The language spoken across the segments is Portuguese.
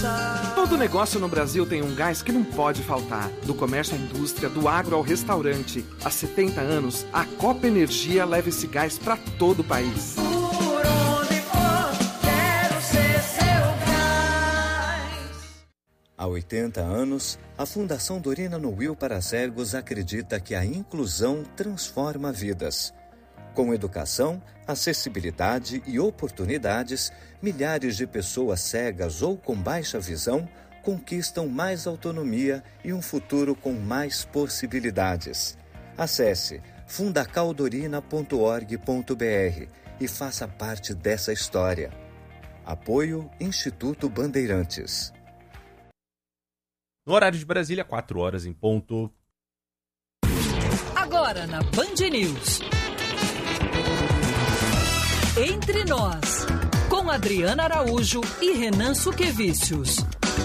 Todo negócio no Brasil tem um gás que não pode faltar. Do comércio à indústria, do agro ao restaurante. Há 70 anos, a Copa Energia leva esse gás para todo o país. Por onde for, quero ser seu gás. Há 80 anos, a Fundação Dorina Noil para Cegos acredita que a inclusão transforma vidas. Com educação, acessibilidade e oportunidades, milhares de pessoas cegas ou com baixa visão conquistam mais autonomia e um futuro com mais possibilidades. Acesse fundacaldorina.org.br e faça parte dessa história. Apoio Instituto Bandeirantes. No horário de Brasília, 4 horas em ponto. Agora na Band News. Entre Nós, com Adriana Araújo e Renan Suquevicius.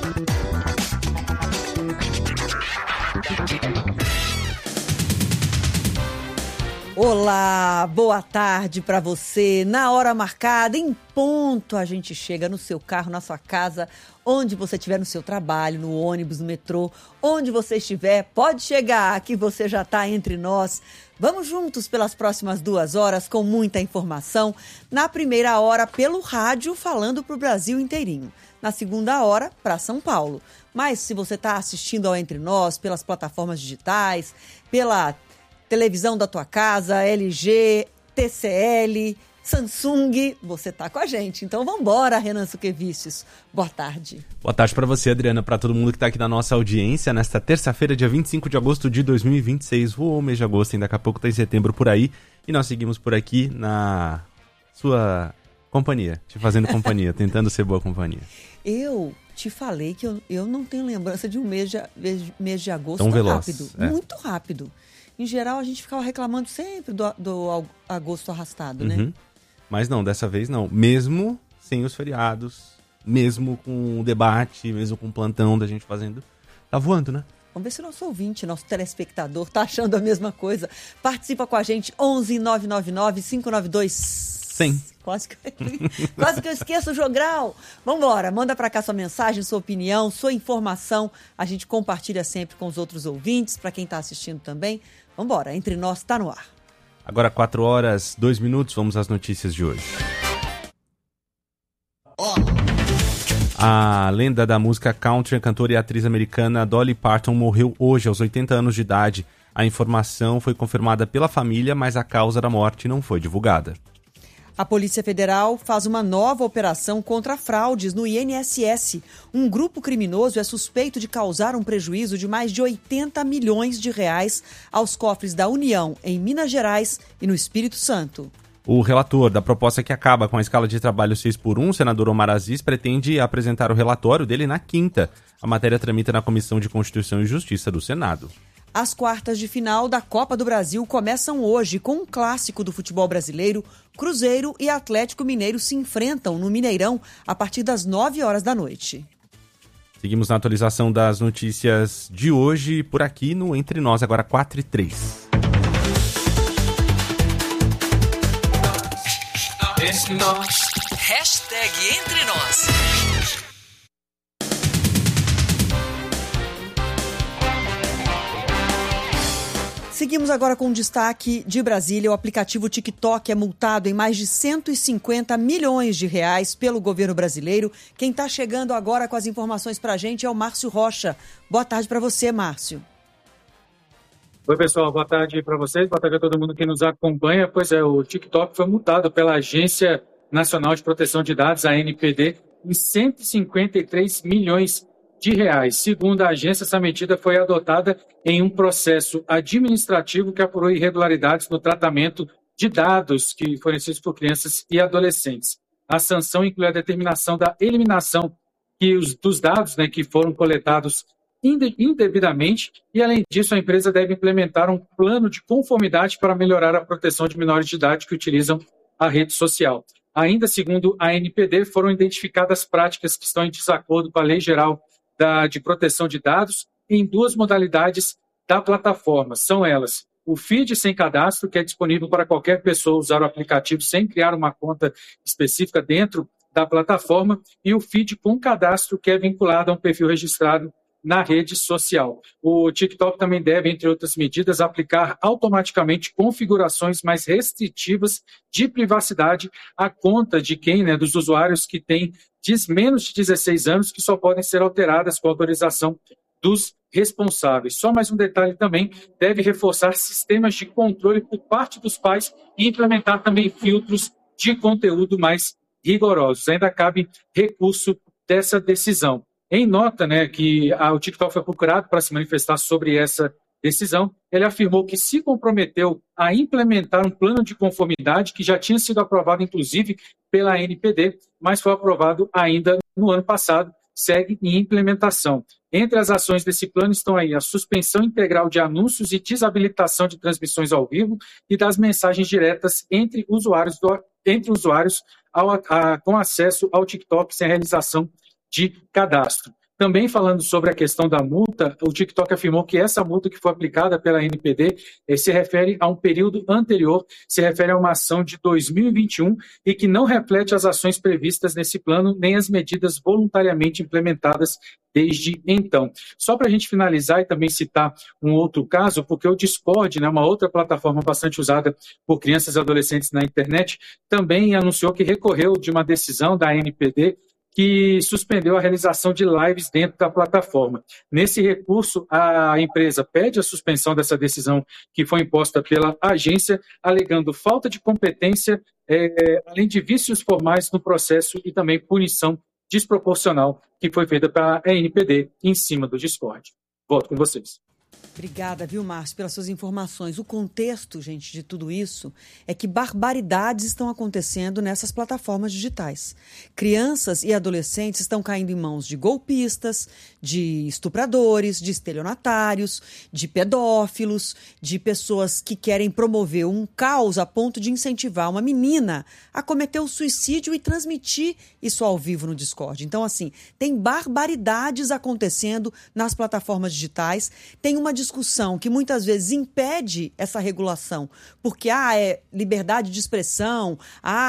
Olá, boa tarde para você. Na hora marcada, em ponto, a gente chega no seu carro, na sua casa, onde você estiver, no seu trabalho, no ônibus, no metrô, onde você estiver, pode chegar, que você já está entre nós. Vamos juntos pelas próximas 2 horas com muita informação. Na primeira hora, pelo rádio, falando para o Brasil inteirinho. Na segunda hora, para São Paulo. Mas se você está assistindo ao Entre Nós, pelas plataformas digitais, pela televisão da tua casa, LG, TCL, Samsung, você tá com a gente. Então vamos embora, Renan Suquevicius. Boa tarde. Boa tarde para você, Adriana, para todo mundo que tá aqui na nossa audiência nesta terça-feira, dia 25 de agosto de 2026. Voou o mês de agosto, ainda daqui a pouco tá em setembro por aí. E nós seguimos por aqui na sua companhia, te fazendo companhia, tentando ser boa companhia. Eu te falei que eu não tenho lembrança de um mês de agosto tão veloz, rápido, é. Muito rápido. Em geral, a gente ficava reclamando sempre do agosto arrastado, né? Mas não, dessa vez não. Mesmo sem os feriados, mesmo com o debate, mesmo com o plantão da gente fazendo, tá voando, né? Vamos ver se o nosso ouvinte, nosso telespectador, tá achando a mesma coisa. Participa com a gente, 11 999 592 100. Quase que eu esqueço o jogral. Vambora, manda pra cá sua mensagem, sua opinião, sua informação. A gente compartilha sempre com os outros ouvintes, pra quem tá assistindo também. Vambora, Entre Nós tá no ar. Agora 4 horas, 2 minutos, vamos às notícias de hoje. A lenda da música country, cantora e atriz americana Dolly Parton morreu hoje, aos 80 anos de idade. A informação foi confirmada pela família, mas a causa da morte não foi divulgada. A Polícia Federal faz uma nova operação contra fraudes no INSS. Um grupo criminoso é suspeito de causar um prejuízo de mais de 80 milhões de reais aos cofres da União, em Minas Gerais e no Espírito Santo. O relator da proposta que acaba com a escala de trabalho 6x1, senador Omar Aziz, pretende apresentar o relatório dele na quinta. A matéria tramita na Comissão de Constituição e Justiça do Senado. As quartas de final da Copa do Brasil começam hoje com um clássico do futebol brasileiro. Cruzeiro e Atlético Mineiro se enfrentam no Mineirão a partir das 9 horas da noite. Seguimos na atualização das notícias de hoje por aqui no Entre Nós, agora 4h03. Hashtag Entre Nós. Seguimos agora com um destaque de Brasília. O aplicativo TikTok é multado em mais de 150 milhões de reais pelo governo brasileiro. Quem está chegando agora com as informações para a gente é o Márcio Rocha. Boa tarde para você, Márcio. Oi, pessoal. Boa tarde para vocês. Boa tarde a todo mundo que nos acompanha. Pois é, o TikTok foi multado pela Agência Nacional de Proteção de Dados, a ANPD, em 153 milhões de reais. Segundo a agência, essa medida foi adotada em um processo administrativo que apurou irregularidades no tratamento de dados que fornecidos por crianças e adolescentes. A sanção inclui a determinação da eliminação dos dados, que foram coletados indevidamente e, além disso, a empresa deve implementar um plano de conformidade para melhorar a proteção de menores de idade que utilizam a rede social. Ainda segundo a ANPD, foram identificadas práticas que estão em desacordo com a Lei Geral de Proteção de Dados em 2 modalidades da plataforma. São elas: o feed sem cadastro, que é disponível para qualquer pessoa usar o aplicativo sem criar uma conta específica dentro da plataforma e o feed com cadastro que é vinculado a um perfil registrado na rede social. O TikTok também deve, entre outras medidas, aplicar automaticamente configurações mais restritivas de privacidade à conta de quem, né, dos usuários que têm menos de 16 anos, que só podem ser alteradas com autorização dos responsáveis. Só mais um detalhe também, deve reforçar sistemas de controle por parte dos pais e implementar também filtros de conteúdo mais rigorosos. Ainda cabe recurso dessa decisão. Em nota, né, que o TikTok foi procurado para se manifestar sobre essa decisão, ele afirmou que se comprometeu a implementar um plano de conformidade que já tinha sido aprovado, inclusive, pela ANPD, mas foi aprovado ainda no ano passado, segue em implementação. Entre as ações desse plano estão aí a suspensão integral de anúncios e desabilitação de transmissões ao vivo e das mensagens diretas entre usuários com acesso ao TikTok sem realização de cadastro. Também falando sobre a questão da multa, o TikTok afirmou que essa multa que foi aplicada pela ANPD se refere a um período anterior, se refere a uma ação de 2021 e que não reflete as ações previstas nesse plano nem as medidas voluntariamente implementadas desde então. Só para a gente finalizar e também citar um outro caso, porque o Discord, né, uma outra plataforma bastante usada por crianças e adolescentes na internet, também anunciou que recorreu de uma decisão da ANPD que suspendeu a realização de lives dentro da plataforma. Nesse recurso, a empresa pede a suspensão dessa decisão que foi imposta pela agência, alegando falta de competência, além de vícios formais no processo e também punição desproporcional que foi feita pela ANPD em cima do Discord. Volto com vocês. Obrigada, viu, Márcio, pelas suas informações. O contexto, gente, de tudo isso é que barbaridades estão acontecendo nessas plataformas digitais. Crianças e adolescentes estão caindo em mãos de golpistas, de estupradores, de estelionatários, de pedófilos, de pessoas que querem promover um caos a ponto de incentivar uma menina a cometer o suicídio e transmitir isso ao vivo no Discord. Então, assim, tem barbaridades acontecendo nas plataformas digitais, tem uma discussão que muitas vezes impede essa regulação, porque é liberdade de expressão,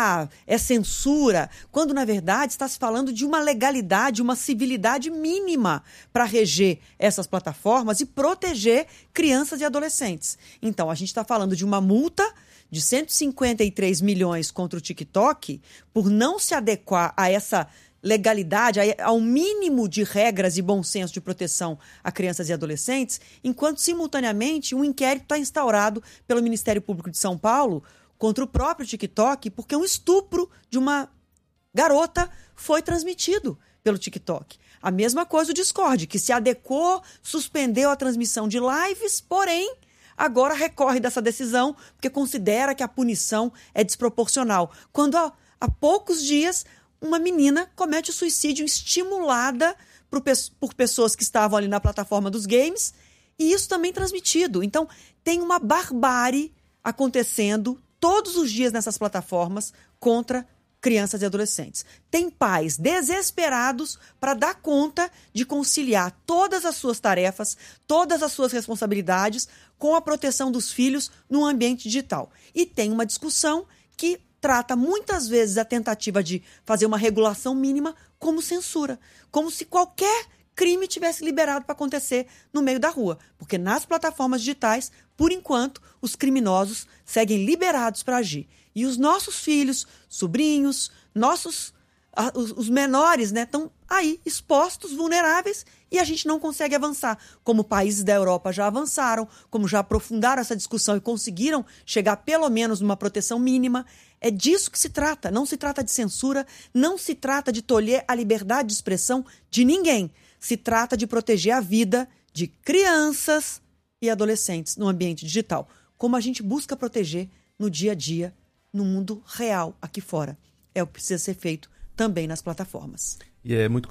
é censura, quando na verdade está se falando de uma legalidade, uma civilidade mínima para reger essas plataformas e proteger crianças e adolescentes. Então, a gente está falando de uma multa de 153 milhões contra o TikTok por não se adequar a essa legalidade, ao mínimo de regras e bom senso de proteção a crianças e adolescentes, enquanto, simultaneamente, um inquérito está instaurado pelo Ministério Público de São Paulo contra o próprio TikTok, porque um estupro de uma garota foi transmitido pelo TikTok. A mesma coisa o Discord, que se adequou, suspendeu a transmissão de lives, porém, agora recorre dessa decisão porque considera que a punição é desproporcional. Quando há poucos dias uma menina comete o suicídio estimulada por pessoas que estavam ali na plataforma dos games, e isso também transmitido. Então, tem uma barbárie acontecendo todos os dias nessas plataformas contra crianças e adolescentes. Tem pais desesperados para dar conta de conciliar todas as suas tarefas, todas as suas responsabilidades com a proteção dos filhos no ambiente digital. E tem uma discussão que trata muitas vezes a tentativa de fazer uma regulação mínima como censura, como se qualquer crime tivesse liberado para acontecer no meio da rua, porque nas plataformas digitais, por enquanto, os criminosos seguem liberados para agir. E os nossos filhos, sobrinhos, os menores, né, estão aí expostos, vulneráveis, e a gente não consegue avançar, como países da Europa já avançaram, como já aprofundaram essa discussão e conseguiram chegar pelo menos numa proteção mínima. É disso que se trata. Não se trata de censura, não se trata de tolher a liberdade de expressão de ninguém. Se trata de proteger a vida de crianças e adolescentes no ambiente digital, como a gente busca proteger no dia a dia, no mundo real aqui fora. É o que precisa ser feito também nas plataformas. E é muito